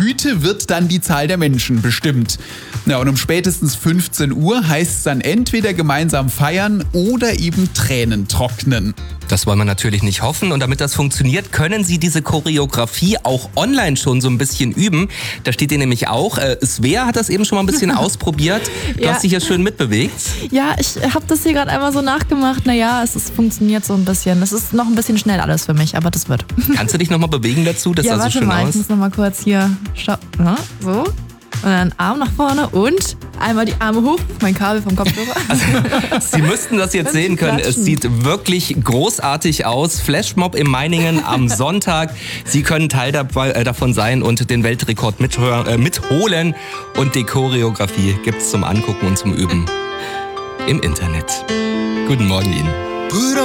Hüte wird dann die Zahl der Menschen bestimmt. Ja, und um spätestens 15 Uhr heißt es dann entweder gemeinsam feiern oder eben Tränen trocknen. Das wollen wir natürlich nicht hoffen. Und damit das funktioniert, können Sie diese Choreografie auch online schon so ein bisschen üben. Da steht ihr nämlich auch. Svea hat das eben schon mal ein bisschen ausprobiert. Du hast dich ja schön mitbewegt. Ja, ich habe das hier gerade einmal so nachgemacht. Naja, es funktioniert so ein bisschen. Es ist noch ein bisschen schnell alles für mich, aber das wird. Kannst du dich nochmal bewegen dazu? Das sah so schön aus. Ich muss nochmal kurz hier so. Und dann Arm nach vorne und einmal die Arme hoch, mein Kabel vom Kopfhörer. Also, Sie müssten das jetzt sehen können. Es sieht wirklich großartig aus. Flashmob in Meiningen am Sonntag. Sie können Teil davon sein und den Weltrekord mitholen. Und die Choreografie gibt's zum Angucken und zum Üben im Internet. Guten Morgen Ihnen.